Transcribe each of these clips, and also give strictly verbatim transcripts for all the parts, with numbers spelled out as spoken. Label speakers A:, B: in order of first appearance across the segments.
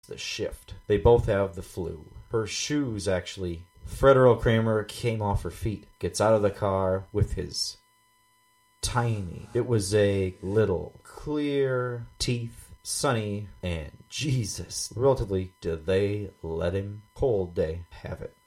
A: the shift. They both have the flu. Her shoes, actually. Fred Earl Kramer came off her feet, gets out of the car with his tiny, it was a little, clear teeth, sunny, and Jesus, relatively, do they let him? Cold day, have it.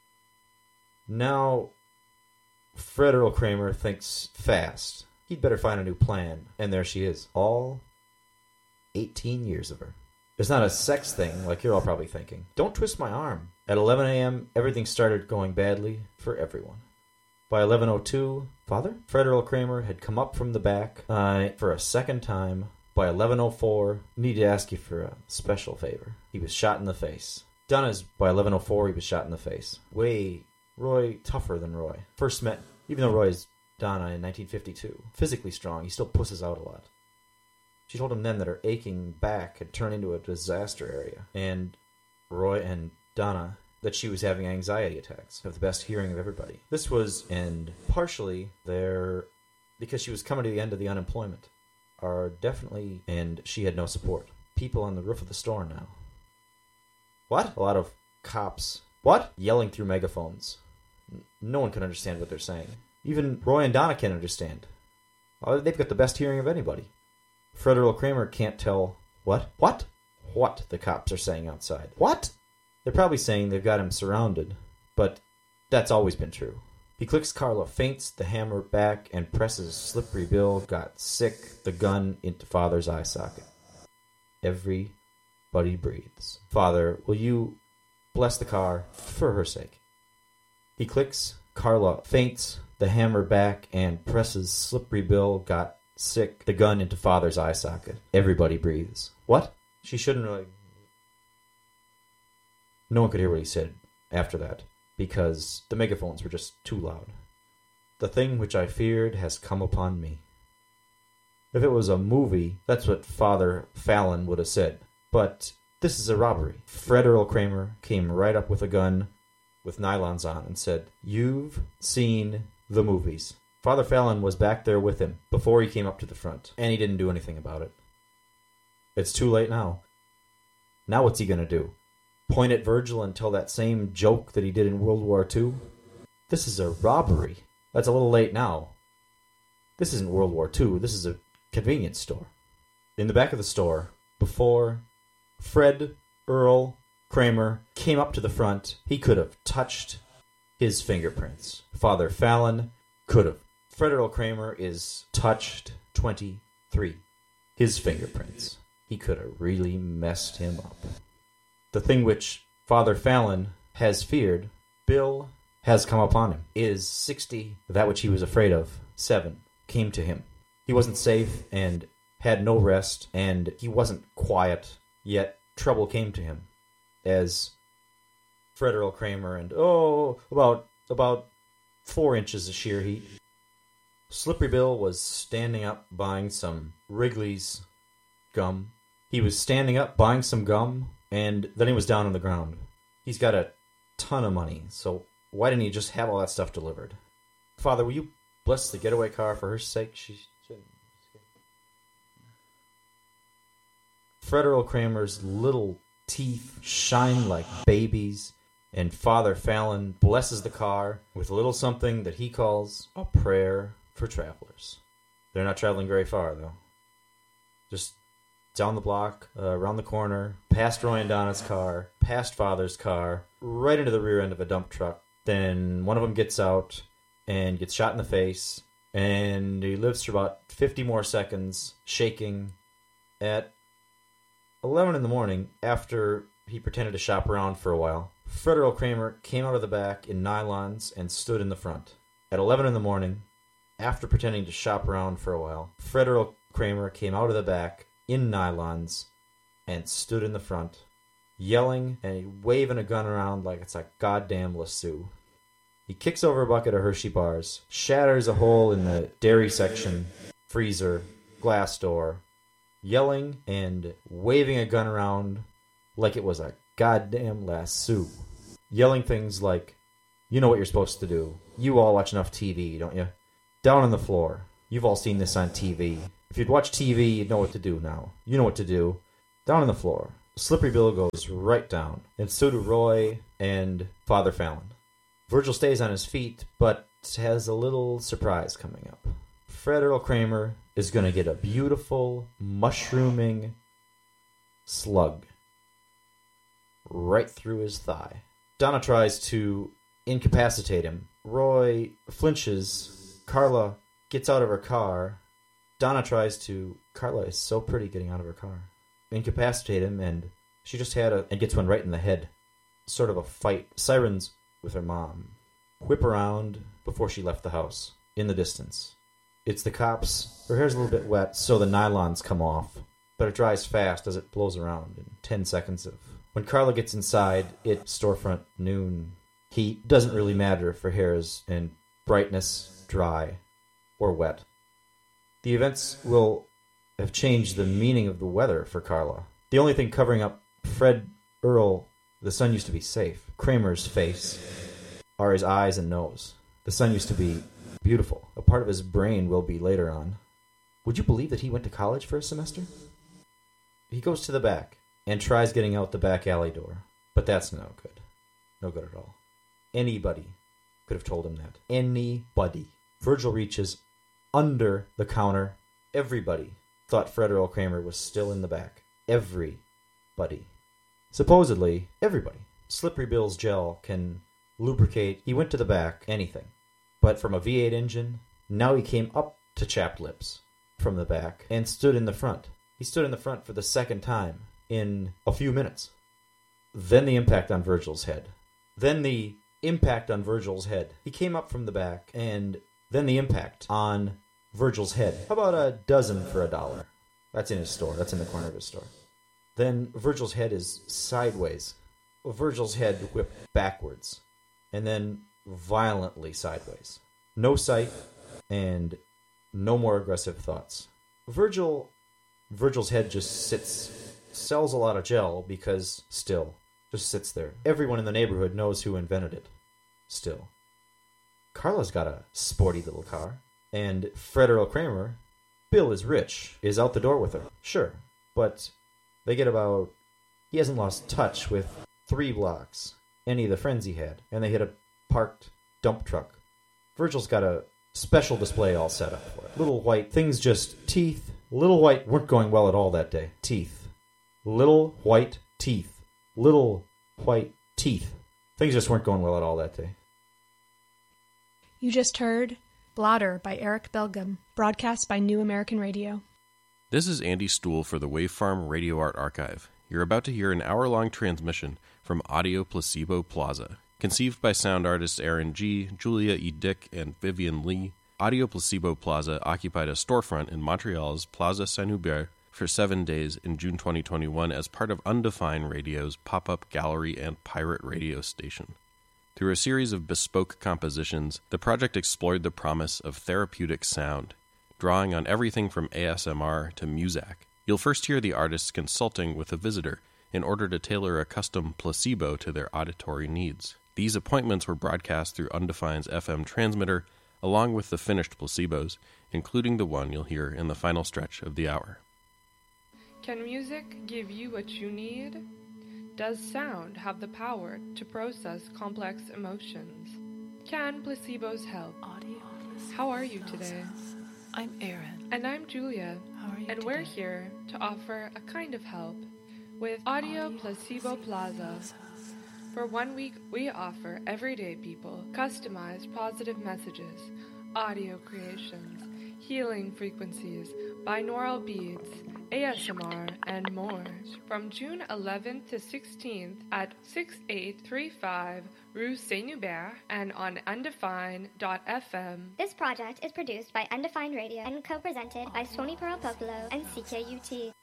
A: Now, Fred Earl Kramer thinks fast. He'd better find a new plan. And there she is. All eighteen years of her. It's not a sex thing like you're all probably thinking. Don't twist my arm. At eleven a.m., everything started going badly for everyone. By eleven oh two, Father? Fred Earl Kramer had come up from the back uh, for a second time. By eleven oh four, need to ask you for a special favor. He was shot in the face. Donna's, by eleven oh four, he was shot in the face. Way, Roy, tougher than Roy. First met, even though Roy's Donna in nineteen fifty-two. Physically strong, he still pusses out a lot. She told him then that her aching back had turned into a disaster area. And Roy and Donna, that she was having anxiety attacks. Have the best hearing of everybody. This was, and partially, their, because she was coming to the end of the unemployment, are definitely, and she had no support. People on the roof of the store now. What? A lot of cops. What? Yelling through megaphones. No one can understand what they're saying. Even Roy and Donna can't understand. Oh, they've got the best hearing of anybody. Fred Earl Kramer can't tell what? What? What the cops are saying outside. What? They're probably saying they've got him surrounded, but that's always been true. He clicks Carla, feints the hammer back, and presses Slippery Bill, got sick, the gun into Father's eye socket. Everybody breathes. Father, will you bless the car for her sake? He clicks, Carla feints the hammer back, and presses Slippery Bill, got sick, the gun into Father's eye socket. Everybody breathes. What? She shouldn't really... No one could hear what he said after that, because the megaphones were just too loud. The thing which I feared has come upon me. If it was a movie, that's what Father Fallon would have said. But this is a robbery. Fred Earl Kramer came right up with a gun with nylons on and said, "You've seen the movies." Father Fallon was back there with him before he came up to the front, and he didn't do anything about it. It's too late now. Now what's he going to do? Point at Virgil and tell that same joke that he did in World War Two? This is a robbery. That's a little late now. This isn't World War Two. This is a convenience store. In the back of the store, before Fred Earl Kramer came up to the front, he could have touched his fingerprints. Father Fallon could have. Fred Earl Kramer is touched twenty-three. His fingerprints. He could have really messed him up. The thing which Father Fallon has feared, Bill has come upon him, is sixty. That which he was afraid of, seven, came to him. He wasn't safe and had no rest, and he wasn't quiet, yet trouble came to him. As Fred Earl Kramer and, oh, about, about four inches of sheer heat. Slippery Bill was standing up buying some Wrigley's gum. He was standing up buying some gum, and then he was down on the ground. He's got a ton of money, so why didn't he just have all that stuff delivered? Father, will you bless the getaway car for her sake? She shouldn't. Fred Earl Kramer's little teeth shine like babies, and Father Fallon blesses the car with a little something that he calls a prayer for travelers. They're not traveling very far, though. Just down the block, uh, around the corner, past Roy and Donna's car, past Father's car, right into the rear end of a dump truck. Then one of them gets out and gets shot in the face, and he lives for about fifty more seconds, shaking. At eleven in the morning, after he pretended to shop around for a while, Fred Earl Kramer came out of the back in nylons and stood in the front. At eleven in the morning, after pretending to shop around for a while, Fred Earl Kramer came out of the back in nylons and stood in the front, yelling and waving a gun around like it's a goddamn lasso. He kicks over a bucket of Hershey bars, shatters a hole in the dairy section, freezer, glass door, yelling and waving a gun around like it was a goddamn lasso. Yelling things like, "You know what you're supposed to do. You all watch enough T V, don't you? Down on the floor. You've all seen this on T V. If you'd watch T V, you'd know what to do now. You know what to do. Down on the floor. Slippery Bill goes right down, and so do Roy and Father Fallon. Virgil stays on his feet, but has a little surprise coming up. Fred Earl Kramer is going to get a beautiful, mushrooming slug right through his thigh. Donna tries to incapacitate him. Roy flinches. Carla gets out of her car. Donna tries to... Carla is so pretty getting out of her car. Incapacitate him, and she just had a... and gets one right in the head. Sort of a fight. Sirens with her mom. Whip around before she left the house. In the distance. It's the cops. Her hair's a little bit wet, so the nylons come off. But it dries fast as it blows around in ten seconds of... When Carla gets inside, it's storefront noon. Heat doesn't really matter if her hair is in brightness, dry, or wet. The events will have changed the meaning of the weather for Carla. The only thing covering up Fred Earl, the sun used to be safe, Kramer's face, are his eyes and nose. The sun used to be beautiful. A part of his brain will be later on. Would you believe that he went to college for a semester? He goes to the back and tries getting out the back alley door. But that's no good. No good at all. Anybody could have told him that. Anybody. Virgil reaches under the counter. Everybody thought Fred Earl Kramer was still in the back. Everybody. Supposedly, everybody. Slippery Bill's gel can lubricate. He went to the back. Anything. But from a V eight engine, now he came up to chapped lips from the back and stood in the front. He stood in the front for the second time in a few minutes. Then the impact on Virgil's head. Then the impact on Virgil's head. He came up from the back, and then the impact on Virgil's head. How about a dozen for a dollar? That's in his store. That's in the corner of his store. Then Virgil's head is sideways. Virgil's head whipped backwards. And then violently sideways. No sight, and no more aggressive thoughts. Virgil... Virgil's head just sits, sells a lot of gel because, still, just sits there. Everyone in the neighborhood knows who invented it. Still. Carla's got a sporty little car. And Fred Earl Kramer, Bill is rich, is out the door with her. Sure. But they get about... He hasn't lost touch with three blocks. Any of the friends he had. And they hit a parked dump truck. Virgil's got a special display all set up for it. Little white things, just teeth. Little white weren't going well at all that day. Teeth. Little white teeth. Little white teeth. Things just weren't going well at all that day.
B: You just heard Blotter by Eric Belgum, broadcast by New American Radio.
C: This is Andy Stool for the Wavefarm Radio Art Archive. You're about to hear an hour-long transmission from Audio Placebo Plaza. Conceived by sound artists Aaron G., Julia E. Dick, and Vivian Lee, Audio Placebo Plaza occupied a storefront in Montreal's Plaza Saint-Hubert for seven days in June twenty twenty-one as part of Undefined Radio's pop-up gallery and pirate radio station. Through a series of bespoke compositions, the project explored the promise of therapeutic sound, drawing on everything from A S M R to Muzak. You'll first hear the artists consulting with a visitor in order to tailor a custom placebo to their auditory needs. These appointments were broadcast through Undefined's F M transmitter, along with the finished placebos, including the one you'll hear in the final stretch of the hour.
D: Can music give you what you need? Does sound have the power to process complex emotions? Can placebos help?
E: Audio placebo
D: How are you today?
E: I'm Erin.
D: And I'm Julia.
E: How are you
D: And
E: today?
D: we're here to offer a kind of help with Audio,
E: Audio
D: Placebo,
E: Placebo
D: Plaza.
E: Plaza.
D: For one week, we offer everyday people customized positive messages, audio creations, healing frequencies, binaural beats, A S M R, and more. From June eleventh to sixteenth at sixty-eight thirty-five Rue Saint-Hubert and on undefined dot f m.
F: This project is produced by Undefined Radio and co-presented by Sony Pearl Popolo and C K U T.